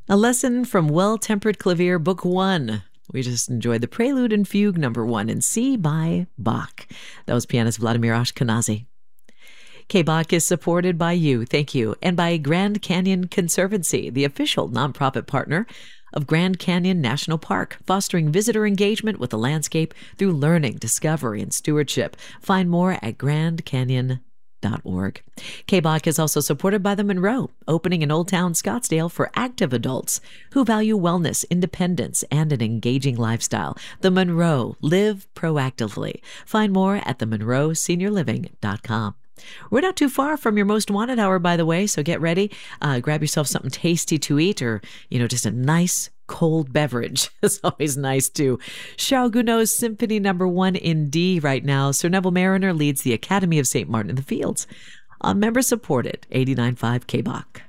A lesson from Well-Tempered Clavier, Book 1. We just enjoyed the Prelude and Fugue No. 1 in C by Bach. That was pianist Vladimir Ashkenazy. K-Bach is supported by you, thank you, and by Grand Canyon Conservancy, the official nonprofit partner of Grand Canyon National Park, fostering visitor engagement with the landscape through learning, discovery, and stewardship. Find more at grandcanyon.org. K-Bach is also supported by the Monroe, opening in Old Town Scottsdale for active adults who value wellness, independence, and an engaging lifestyle. The Monroe, live proactively. Find more at themonroeseniorliving.com. We're not too far from your most wanted hour, by the way, so get ready. Grab yourself something tasty to eat, or, just a nice cold beverage. It's always nice, too. Charles Gounod's Symphony No. 1 in D right now. Sir Neville Mariner leads the Academy of St. Martin in the Fields on member-supported 89.5 K-Bach.